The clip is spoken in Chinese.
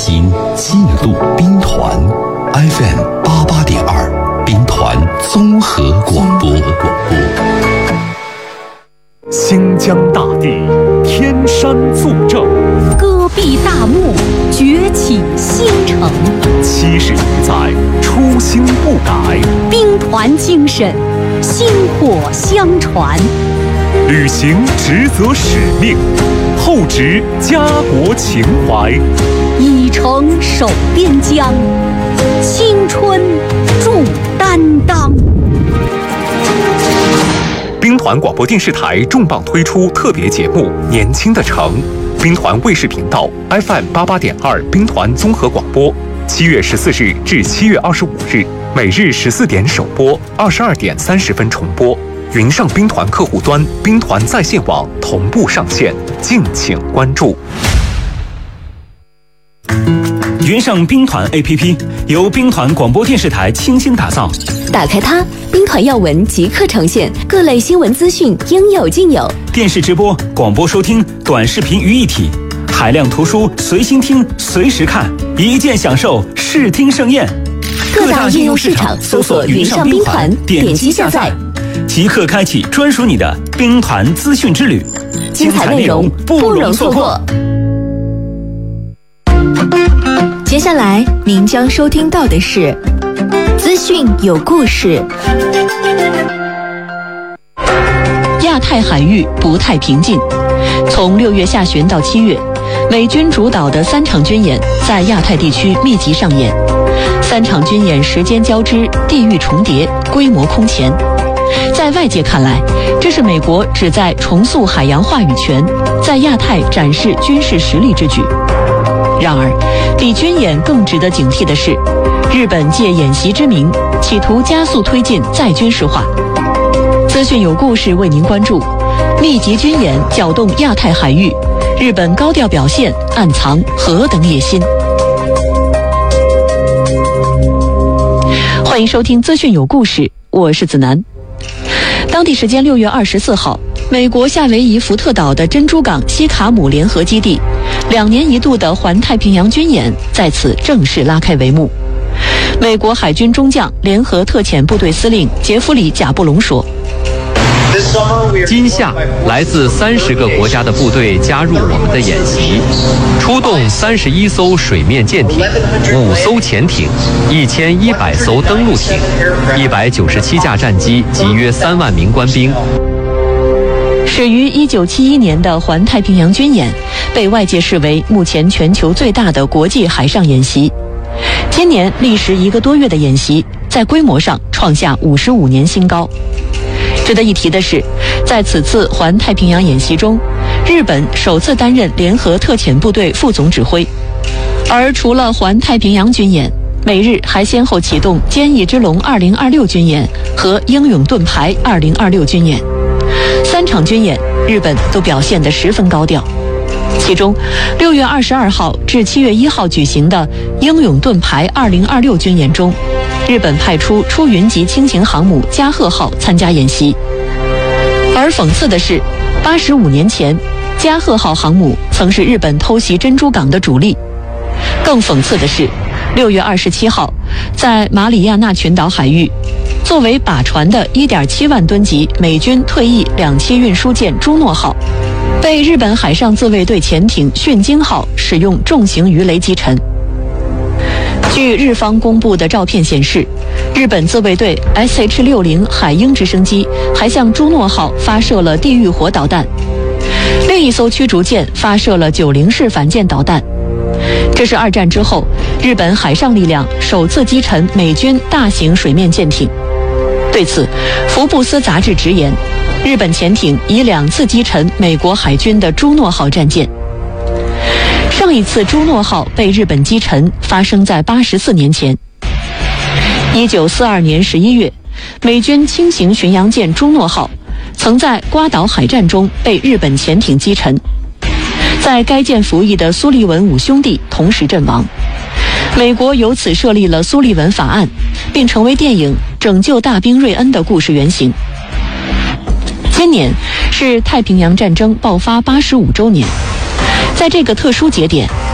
听记录兵团 FM88.2兵团综合广播。 新疆大地，天山作证， 戈壁大漠，崛起新城。 71载，初心不改， 兵团精神，薪火相传。 履行职责使命，厚植家国情怀， 以诚守边疆，青春铸担当。 兵团广播电视台重磅推出特别节目《年轻的城》，兵团卫视频道 FM88.2兵团综合广播，7月14日至7月25日，每日14点首播，22点30分重播。云上兵团客户端、兵团在线网同步上线，敬请关注。云上兵团 APP 由兵团广播电视台倾心打造， 打开它，兵团要闻即刻呈现，各类新闻资讯应有尽有。 电视直播、广播收听、短视频于一体，海量图书随心听、随时看，一键享受视听盛宴。 各大应用市场搜索云上兵团，点击下载， 即刻开启专属你的兵团资讯之旅， 精彩内容不容错过。接下来您将收听到的是资讯有故事。 亚太海域不太平静，从6月下旬到7月，美军主导的3场军演在亚太地区密集上演。3场军演时间交织，地域重叠，规模空前。在外界看来，这是美国旨在重塑海洋话语权，在亚太展示军事实力之举。然而，比军演更值得警惕的是，日本借演习之名，企图加速推进再军事化。资讯有故事为您关注：密集军演搅动亚太海域，日本高调表现暗藏何等野心？欢迎收听资讯有故事，我是子楠。当地时间6月24号，美国夏威夷福特岛的珍珠港西卡姆联合基地2年一度的环太平洋军演在此正式拉开帷幕。美国海军中将联合特遣部队司令杰弗里·贾布隆说， 今夏，来自30个国家的部队加入我们的演习，出动31艘水面舰艇、5艘潜艇、1100艘登陆艇、197架战机及约3万名官兵。 始于1971年的环太平洋军演被外界视为目前全球最大的国际海上演习。今年历时1个多月的演习，在规模上创下55年新高。值得一提的是，在此次环太平洋演习中，日本首次担任联合特遣部队副总指挥。而除了环太平洋军演，美日还先后启动坚毅之龙2026军演和英勇盾牌2026军演。3场军演，日本都表现得十分高调。其中，6月22号至7月1号举行的英勇盾牌2026军演中，日本派出出云级轻型航母加贺号参加演习。而讽刺的是，85年前，加贺号航母曾是日本偷袭珍珠港的主力。更讽刺的是，6月27号，在马里亚纳群岛海域，作为靶船的1.7万吨级美军退役2栖运输舰朱诺号，被日本海上自卫队潜艇训鲸号使用重型鱼雷击沉。据日方公布的照片显示，日本自卫队 SH-60海鹰直升机还向朱诺号发射了地狱火导弹，另一艘驱逐舰发射了90式反舰导弹。这是2战之后日本海上力量首次击沉美军大型水面舰艇。对此，福布斯杂志直言，日本潜艇已2次击沉美国海军的朱诺号战舰。上一次朱诺号被日本击沉发生在84年前。1942年11月，美军轻型巡洋舰朱诺号曾在瓜岛海战中被日本潜艇击沉，在该舰服役的苏利文5兄弟同时阵亡。美国由此设立了苏利文法案，并成为电影《拯救大兵瑞恩》的故事原型。今年是太平洋战争爆发85周年，在这个特殊节点，